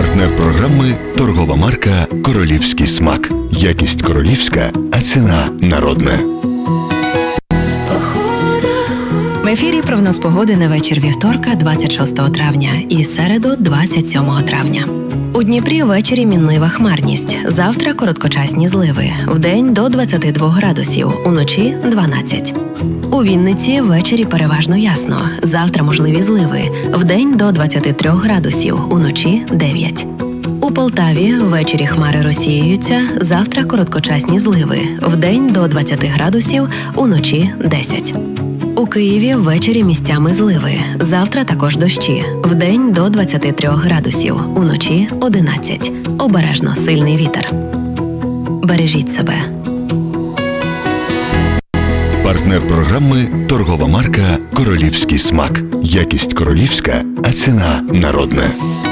Партнер програми – торгова марка «Королівський смак». Якість королівська, а ціна народна. В ефірі прогноз погоди на вечір вівторка 26 травня і середу 27 травня. У Дніпрі ввечері мінлива хмарність. Завтра короткочасні зливи. Вдень до 22 градусів, уночі 12. У Вінниці ввечері переважно ясно. Завтра можливі зливи. Вдень до 23 градусів, уночі 9. У Полтаві ввечері хмари розсіюються. Завтра короткочасні зливи. Вдень до 20 градусів, уночі 10. У Києві ввечері місцями зливи. Завтра також дощі. Вдень до 23 градусів. Уночі 11. Обережно сильний вітер. Бережіть себе. Партнер програми – торгова марка «Королівський смак». Якість королівська, а ціна народна.